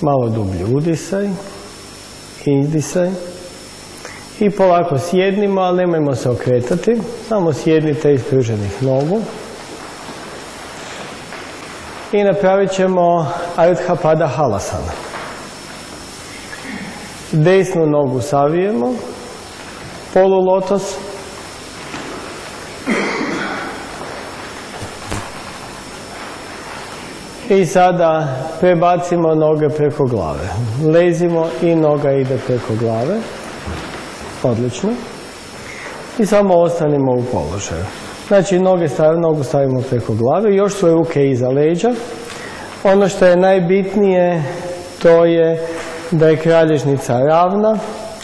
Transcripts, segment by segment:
Malo dublji udisaj, izdisaj. I polako sjednimo, ali nemojmo se okretati. Samo sjednite iz pruženih nogu. I napravit ćemo Ardha Pada Halasana. Desnu nogu savijemo, polulotos. I sada prebacimo noge preko glave. Lezimo i noga ide preko glave. Odlično. I samo ostanimo u položaju. Znači nogu stavimo preko glave, još svoje ruke iza leđa. Ono što je najbitnije to je da je kralježnica ravna.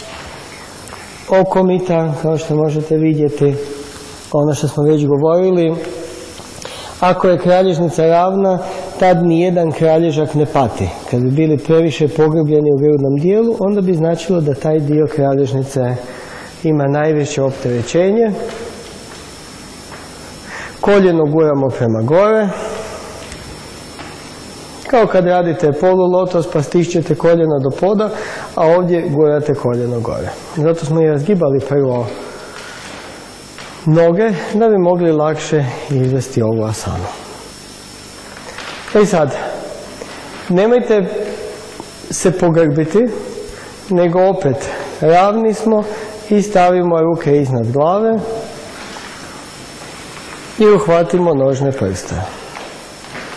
Okomita, kao što možete vidjeti, ono što smo već govorili. Ako je kralježnica ravna, tad nijedan kralježak ne pati. Kad bi bili previše pogrbljeni u grudnom dijelu, onda bi značilo da taj dio kralježnice ima najveće opterećenje. Koljeno guramo prema gore. Kao kad radite polulotos pa stišćete koljeno do poda, a ovdje gurate koljeno gore. Zato smo i razgibali prvo noge da bi mogli lakše izvesti ovu asanu. I sad, nemojte se pogrbiti, nego opet ravni smo i stavimo ruke iznad glave i uhvatimo nožne prste.